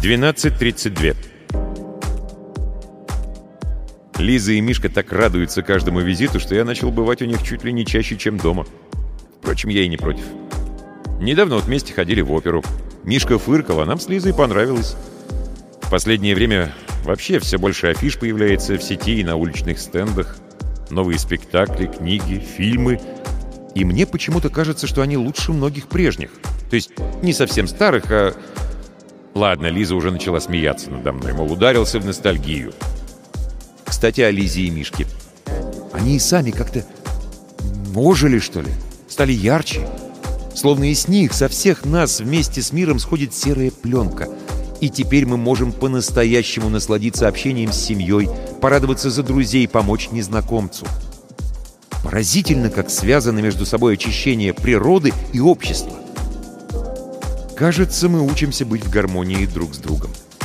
12:32. Лиза и Мишка так радуются каждому визиту, что я начал бывать у них чуть ли не чаще, чем дома. Впрочем, я и не против. Недавно вот вместе ходили в оперу. Мишка фыркал, а нам с Лизой понравилось. В последнее время вообще все больше афиш появляется в сети и на уличных стендах. Новые спектакли, книги, фильмы. И мне почему-то кажется, что они лучше многих прежних. То есть не совсем старых, а... Ладно, Лиза уже начала смеяться надо мной, мол, ударился в ностальгию. Кстати, о Лизе и Мишке. Они и сами как-то ожили, что ли? Стали ярче. Словно из них, со всех нас вместе с миром сходит серая пленка. И теперь мы можем по-настоящему насладиться общением с семьей, порадоваться за друзей, помочь незнакомцу. Поразительно, как связано между собой очищение природы и общества. Кажется, мы учимся быть в гармонии друг с другом.